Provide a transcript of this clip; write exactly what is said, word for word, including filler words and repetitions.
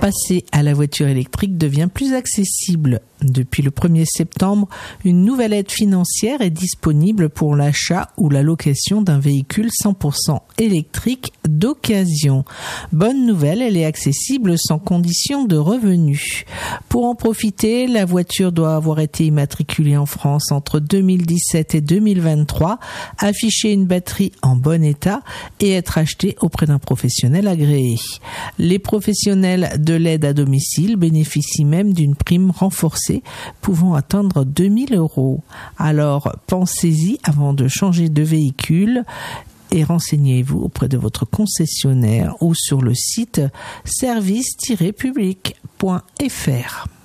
Passer à la voiture électrique devient plus accessible. Depuis le premier septembre, une nouvelle aide financière est disponible pour l'achat ou la location d'un véhicule cent pour cent électrique d'occasion. Bonne nouvelle, elle est accessible sans condition de revenus. Pour en profiter, la voiture doit avoir été immatriculée en France entre deux mille dix-sept et deux mille vingt-trois, afficher une batterie en bon état et être achetée auprès d'un professionnel agréé. Les professionnels de l'aide à domicile bénéficient même d'une prime renforcée pouvant atteindre deux mille euros. Alors pensez-y avant de changer de véhicule et renseignez-vous auprès de votre concessionnaire ou sur le site service tiret public point f r.